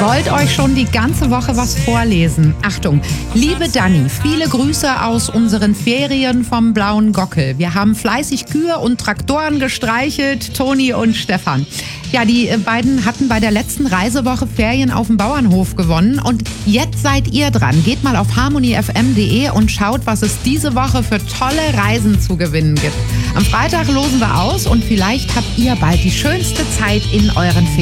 wollte euch schon die ganze Woche was vorlesen. Achtung, liebe Dani, viele Grüße aus unseren Ferien vom Blauen Gockel. Wir haben fleißig Kühe und Traktoren gestreichelt, Toni und Stefan. Ja, die beiden hatten bei der letzten Reisewoche Ferien auf dem Bauernhof gewonnen und jetzt seid ihr dran. Geht mal auf harmonyfm.de und schaut, was es diese Woche für tolle Reisen zu gewinnen gibt. Am Freitag losen wir aus und vielleicht habt ihr bald die schönste Zeit in euren Ferien.